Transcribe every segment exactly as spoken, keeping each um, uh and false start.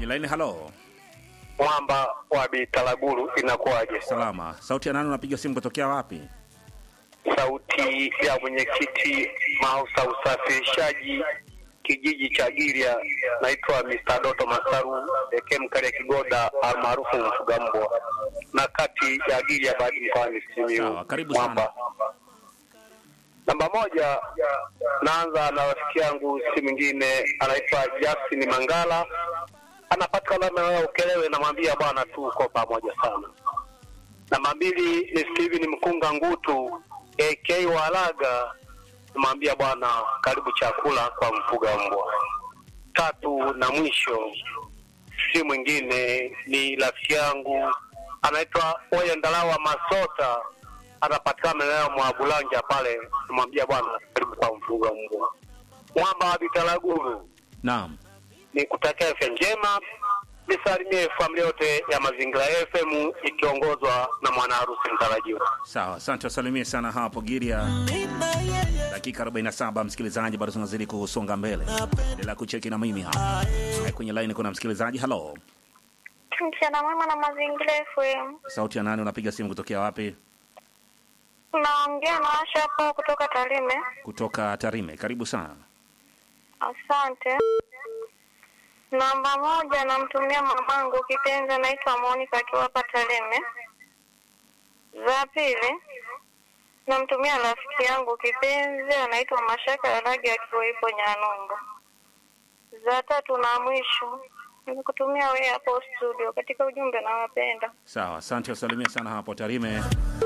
Kwenye line, hello. Mwamba wa Bitalaguru, inakuaje? Salama. Sauti ya nani, unapiga simu kutokea wapi? Sauti ya mwenyekiti Mausa usafirishaji kijiji cha Giria, naitwa mister Doto Masaru Ekem Karia Kigoda almaarufu Mfugambwa, na kati ya Giria baadhi mkoani Simiyu. Sawa, karibu sana. Namba moja, naanza na rafiki yangu si mwingine anaitwa Justin Mangala, anapatikana maeneo ya Ukelewe, namwambia bwana tu uko pamoja sana. Namba mbili ni Steven Mkunga Ngutu A K Walaga, namwambia bwana karibu chakula kwa Mfugambwa. Tatu na mwisho si mwingine ni rafiki yangu anaitwa Oya Ndalawa Masota, anapatikana maeneo mwa Bulanja pale, namwambia bwana karibu kwa Mfugambwa. Mwamba wa Bitalaguru, Naam. ni kutakia afya njema, nisalimie familia yote ya Mazingira F M ikiongozwa na mwana harusi mtarajiwa. Sawa, asante, wasalimie sana hapo Giria. Dakika arobaini na saba, msikilizaji, bado tunazidi kusonga mbele. Endelea kucheki na mimi hapa. Kwenye line kuna msikilizaji, hello. Mchana mwema na Mazingira F M. Sauti ya nani, unapiga simu kutokea wapi? Naongea na Asha hapo kutoka Tarime. Kutoka Tarime, karibu sana. Asante. Namba moja, namtumia mamangu kipenzi anaitwa Monica akiwa hapa Tarime. Za pili, namtumia rafiki yangu kipenzi anaitwa Mashaka Yaragi akiwa ipo Nyanunga. Za tatu na mwisho, nikutumia wewe hapo studio katika ujumbe na wapenda. Sawa, asante, wasalimie sana hapo Tarime.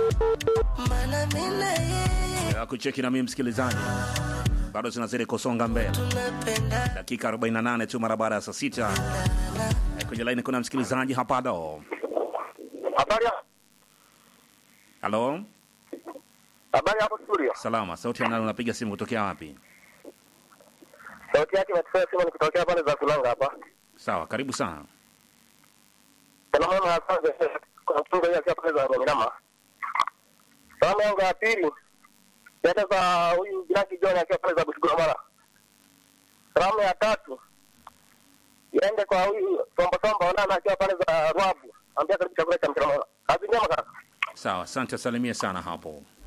Ya kucheki na mimi msikilizaji, bado tunazidi kusonga mbele. Dakika arobaini na nane tu mara baada ya saa sita. Kwenye line kuna msikilizaji hapa do. Habari. Hello. Habari hapo studio. Salama. Sauti ya nani, unapiga simu kutokea wapi? Sauti yake imetufikia simu nikitokea pale za Kulanga hapa. Sawa, karibu sana. Salamu ya kwanza kwa mtunga yake pale za Rwanda. Salamu yangu ya pili yata za huyu Jaki John akiwa pale za Bushigomara. Salamu ya tatu iende kwa huyu Somba Somba wana akiwa pale za Rwabu, ambia karibu chakula cha mtama. Kazi njema kaka. Sawa, asante, salimia sana hapo.